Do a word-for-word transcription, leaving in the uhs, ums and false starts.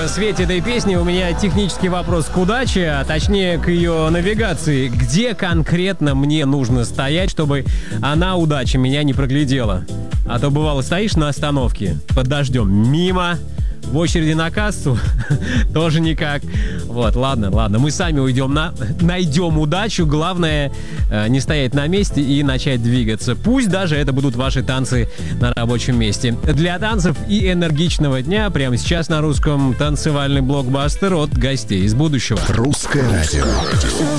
В свете этой песни у меня технический вопрос к удаче, а точнее к ее навигации. Где конкретно мне нужно стоять, чтобы она, удача, меня не проглядела? А то бывало, стоишь на остановке под дождем, мимо, в очереди на кассу, тоже никак. Вот, ладно, ладно, мы сами уйдем на... найдем удачу. Главное, э, не стоять на месте и начать двигаться. Пусть даже это будут ваши танцы на рабочем месте. Для танцев и энергичного дня прямо сейчас на русском танцевальный блокбастер от гостей из будущего. Русское радио.